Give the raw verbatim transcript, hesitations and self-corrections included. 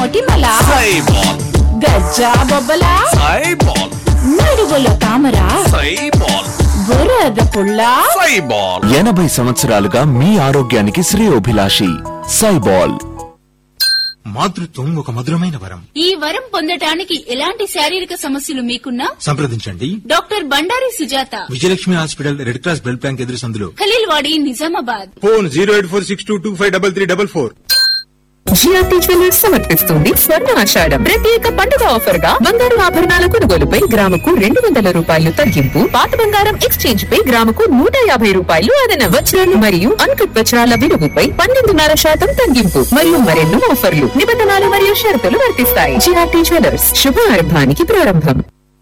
మొటిమల సైబాల్, గజ్జా బొబ్బల సైబాల్, నడువులో తామర సైబాల్, బురద పుల్ల సైబాల్. ఎనభై సంవత్సరాలుగా మీ ఆరోగ్యానికి శ్రేయోభిలాషి సైబాల్. మాతృత్వం ఒక మధురమైన వరం. ఈ వరం పొందటానికి ఎలాంటి శారీరక సమస్యలు మీకున్నా సంప్రదించండి doctor Bandari Sujatha, Vijayalakshmi hospital, red cross blood bank ఎదురు సందులో. Khaleelwadi, Nizamabad. Phone zero eight four six two two five double three double four. GRT jewellers సమర్పిస్తుంది స్వర్ణ ఆషాఢం ప్రత్యేక పండుగ ఆఫర్ గా బంగారు ఆభరణాల కొనుగోలుపై గ్రాముకు రెండు వందల రూపాయలు తగ్గింపు, పాత బంగారం ఎక్స్చేంజ్ పై గ్రాముకు నూట యాభై రూపాయలు అదనం, వజ్రాలు మరియు అన్కట్ వజ్రాల విలువపై పన్నెండున్నర శాతం తగ్గింపు మరియు మరెన్నో ఆఫర్లు, నిబంధనలు మరియు షరతులు వర్తిస్తాయి. జిఆర్టీ జ్యువెలర్స్ శుభారంభానికి ప్రారంభం.